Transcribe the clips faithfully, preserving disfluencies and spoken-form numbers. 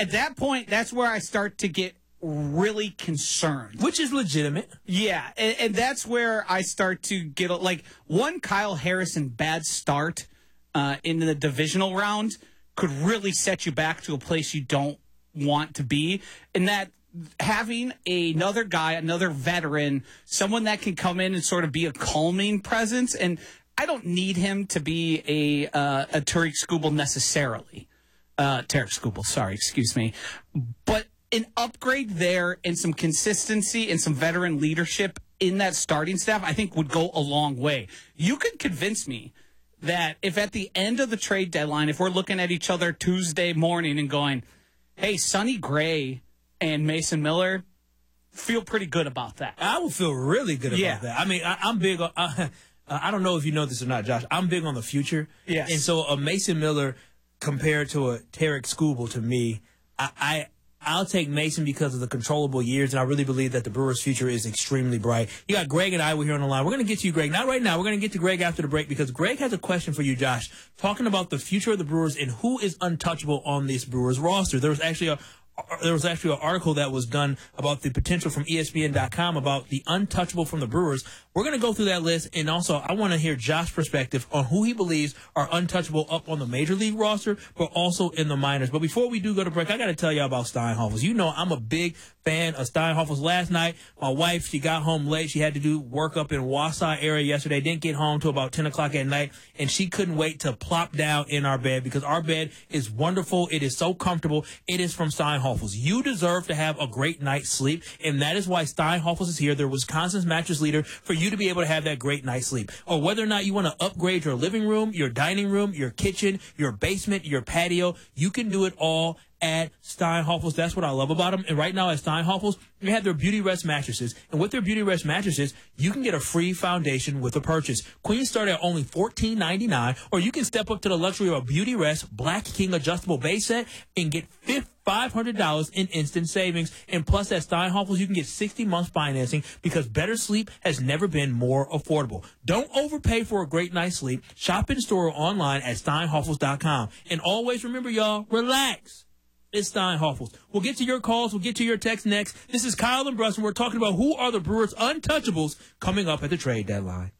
at that point, that's where I start to get really concerned. Which is legitimate. Yeah, and, and that's where I start to get, like, one Kyle Harrison bad start uh, in the divisional round could really set you back to a place you don't want to be. And that having another guy, another veteran, someone that can come in and sort of be a calming presence, and I don't need him to be a, uh, a Tarik Skubal necessarily. Uh, Tarik Skubal, sorry, excuse me. But an upgrade there and some consistency and some veteran leadership in that starting staff, I think would go a long way. You could convince me that if at the end of the trade deadline, if we're looking at each other Tuesday morning and going, hey, Sonny Gray and Mason Miller, feel pretty good about that. I would feel really good about yeah. that. I mean, I, I'm big on, uh, I don't know if you know this or not, Josh. I'm big on the future. Yes. And so a Mason Miller compared to a Tarik Skubal, to me, I, I I'll take Mason because of the controllable years, and I really believe that the Brewers' future is extremely bright. You got Greg and I were here on the line. We're going to get to you, Greg. Not right now. We're going to get to Greg after the break because Greg has a question for you, Josh, talking about the future of the Brewers and who is untouchable on this Brewers roster. There was actually a There was actually an article that was done about the potential from E S P N dot com about the untouchable from the Brewers. We're going to go through that list, and also I want to hear Josh's perspective on who he believes are untouchable up on the Major League roster, but also in the minors. But before we do go to break, I got to tell you about Steinhoffels. You know I'm a big fan of Steinhoffels. Last night, my wife, she got home late. She had to do work up in Wausau area yesterday. Didn't get home till about ten o'clock at night, and she couldn't wait to plop down in our bed because our bed is wonderful. It is so comfortable. It is from Steinhoffels. You deserve to have a great night's sleep, and that is why Steinhoffels is here. They're Wisconsin's mattress leader for you to be able to have that great night's sleep. Or whether or not you want to upgrade your living room, your dining room, your kitchen, your basement, your patio, you can do it all at Steinhoffels. That's what I love about them. And right now at Steinhoffels, they have their Beauty Rest mattresses. And with their Beauty Rest mattresses, you can get a free foundation with a purchase. Queens start at only fourteen ninety-nine, or you can step up to the luxury of a Beauty Rest Black King adjustable base set and get five hundred dollars in instant savings. And plus at Steinhoffels, you can get sixty months financing because better sleep has never been more affordable. Don't overpay for a great night's sleep. Shop in store or online at Steinhoffels dot com. And always remember, y'all, relax. It's Steinhoffels. We'll get to your calls. We'll get to your texts next. This is Kyle and Bruss, and we're talking about who are the Brewers' untouchables coming up at the trade deadline.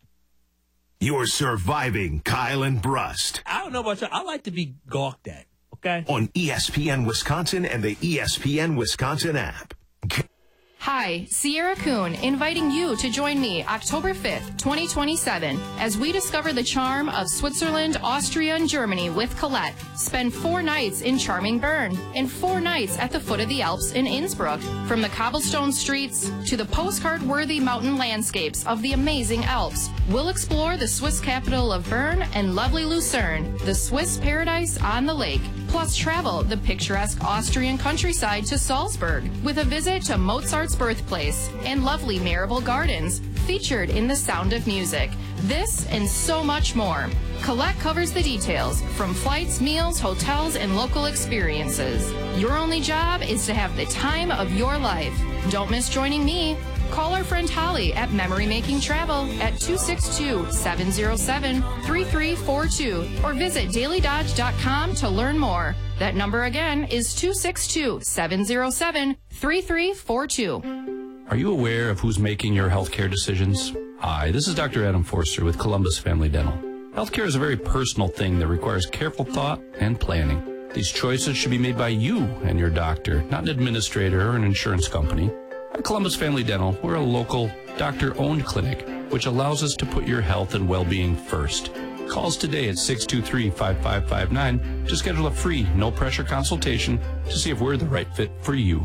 You're surviving Kyle and Brust. I don't know about you. I like to be gawked at, okay? On E S P N Wisconsin and the E S P N Wisconsin app. Hi, Sierra Kuhn, inviting you to join me October fifth, twenty twenty-seven, as we discover the charm of Switzerland, Austria, and Germany with Colette. Spend four nights in charming Bern and four nights at the foot of the Alps in Innsbruck. From the cobblestone streets to the postcard-worthy mountain landscapes of the amazing Alps, we'll explore the Swiss capital of Bern and lovely Lucerne, the Swiss paradise on the lake. Plus travel the picturesque Austrian countryside to Salzburg with a visit to Mozart's birthplace and lovely Marable Gardens, featured in The Sound of Music. This and so much more. Colette covers the details, from flights, meals, hotels, and local experiences. Your only job is to have the time of your life. Don't miss joining me. Call our friend Holly at Memory Making Travel at two six two, seven zero seven, three three four two or visit daily dodge dot com to learn more. That number again is two six two, seven zero seven, three three four two. Are you aware of who's making your healthcare decisions? Hi, this is Doctor Adam Forster with Columbus Family Dental. Healthcare is a very personal thing that requires careful thought and planning. These choices should be made by you and your doctor, not an administrator or an insurance company. At Columbus Family Dental, we're a local, doctor-owned clinic, which allows us to put your health and well-being first. Call us today at six two three, five five five nine to schedule a free, no-pressure consultation to see if we're the right fit for you.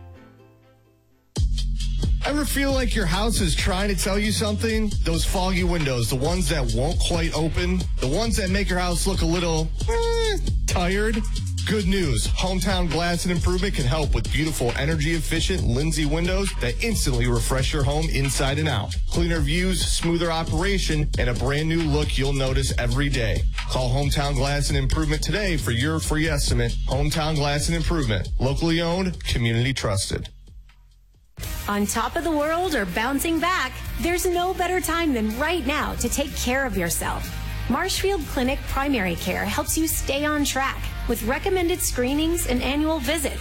Ever feel like your house is trying to tell you something? Those foggy windows, the ones that won't quite open, the ones that make your house look a little eh, tired? Good news. Hometown Glass and Improvement can help with beautiful, energy-efficient Lindsay windows that instantly refresh your home inside and out. Cleaner views, smoother operation, and a brand new look you'll notice every day. Call Hometown Glass and Improvement today for your free estimate. Hometown Glass and Improvement. Locally owned, community trusted. On top of the world or bouncing back, there's no better time than right now to take care of yourself. Marshfield Clinic Primary Care helps you stay on track with recommended screenings and annual visits